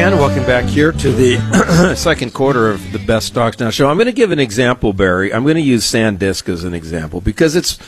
again. Welcome back here to the second quarter of the Best Stocks Now show. I'm going to give an example, Barry. I'm going to use SanDisk as an example because it's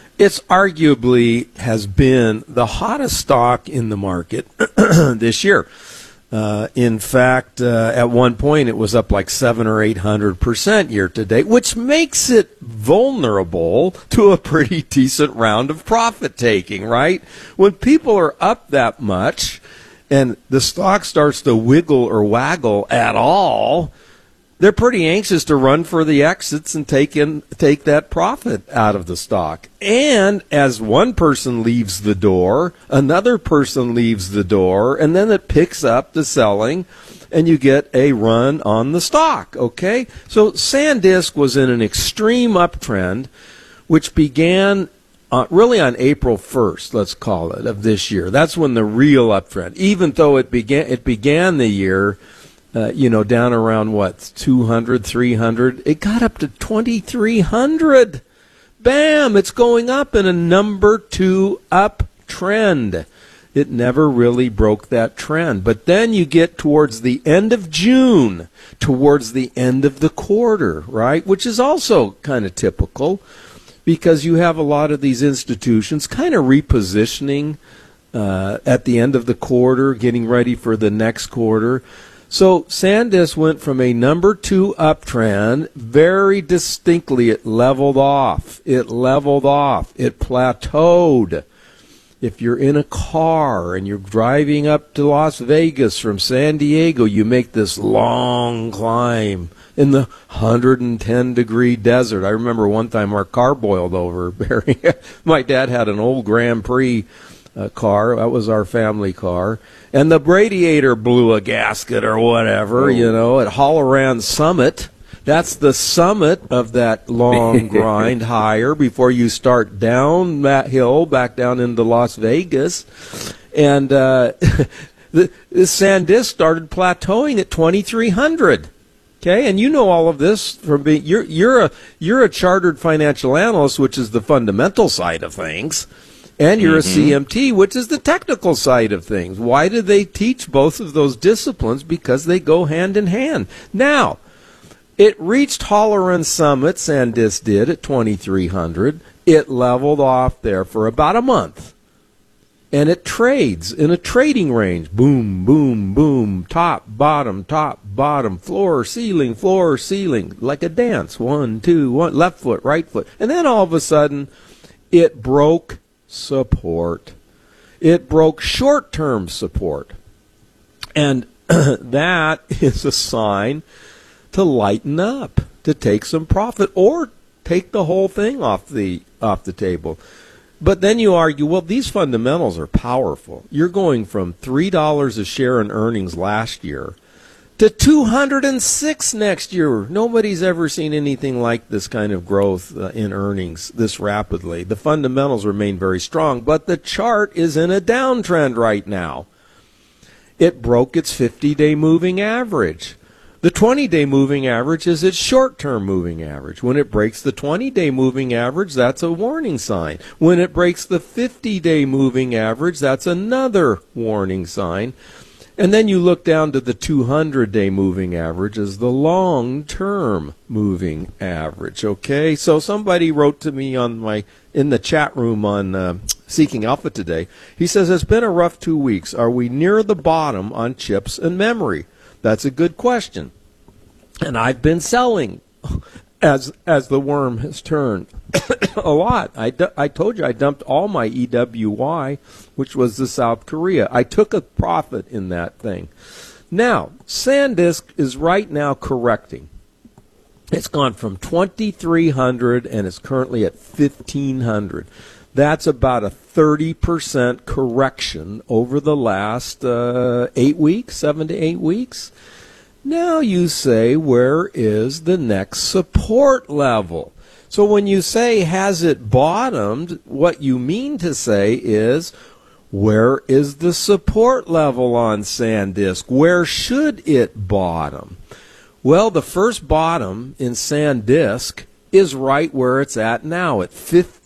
arguably has been the hottest stock in the market this year. In fact, at one point it was up like 700 or 800% year to date, which makes it vulnerable to a pretty decent round of profit taking, right? When people are up that much and the stock starts to wiggle or waggle at all, they're pretty anxious to run for the exits and take that profit out of the stock. And as one person leaves the door, another person leaves the door, and then it picks up the selling, and you get a run on the stock, okay? So SanDisk was in an extreme uptrend, which began really on April 1st, let's call it, of this year. That's when the real uptrend, even though it began the year down around, 200, 300. It got up to 2,300. Bam! It's going up in a number 2 uptrend. It never really broke that trend. But then you get towards the end of June, towards the end of the quarter, right? Which is also kind of typical because you have a lot of these institutions kind of repositioning at the end of the quarter, getting ready for the next quarter. So SanDisk went from a number 2 uptrend, very distinctly it leveled off. It plateaued. If you're in a car and you're driving up to Las Vegas from San Diego, you make this long climb in the 110-degree desert. I remember one time our car boiled over, Barry. My dad had an old Grand Prix car. That was our family car. And the radiator blew a gasket or whatever, at Holloran Summit. That's the summit of that long grind higher before you start down that hill back down into Las Vegas. And the SanDisk started plateauing at 2,300. Okay, and you know all of this from being you're a chartered financial analyst, which is the fundamental side of things. And you're a CMT, which is the technical side of things. Why do they teach both of those disciplines? Because they go hand in hand. Now, it reached Holloran Summit, SanDisk did, at 2,300. It leveled off there for about a month. And it trades in a trading range. Boom, boom, boom, top, bottom, floor, ceiling, like a dance. 1, 2, 1, left foot, right foot. And then all of a sudden, it broke support. It broke short-term support. And that is a sign to lighten up, to take some profit, or take the whole thing off the table. But then you argue, well, these fundamentals are powerful. You're going from $3 a share in earnings last year to $206 next year. Nobody's ever seen anything like this kind of growth in earnings this rapidly. The fundamentals remain very strong, but the chart is in a downtrend right now. It broke its 50-day moving average. The 20-day moving average is its short-term moving average. When it breaks the 20-day moving average, that's a warning sign. When it breaks the 50-day moving average, that's another warning sign. And then you look down to the 200-day moving average as the long-term moving average, okay? So somebody wrote to me in the chat room on Seeking Alpha today. He says, it's been a rough 2 weeks. Are we near the bottom on chips and memory? That's a good question. And I've been selling as the worm has turned a lot. I told you I dumped all my EWY, which was the South Korea. I took a profit in that thing. Now, SanDisk is right now correcting. It's gone from 2,300 and it's currently at 1,500. That's about a 30% correction over the last 8 weeks, 7 to 8 weeks. Now you say, where is the next support level? So when you say, has it bottomed, what you mean to say is, where is the support level on SanDisk? Where should it bottom? Well, the first bottom in SanDisk is right where it's at now, at 15.